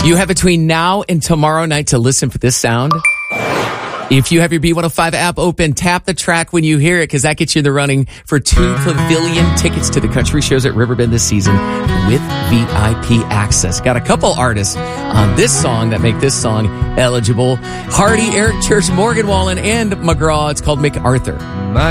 You have between now and tomorrow night to listen for this sound. If you have your B105 app open, tap the track when you hear it, because that gets you in the running for 2 pavilion tickets to the country shows at Riverbend this season with VIP access. Got a couple artists on this song that make this song eligible. Hardy, Eric Church, Morgan Wallen, and McGraw. It's called MacArthur.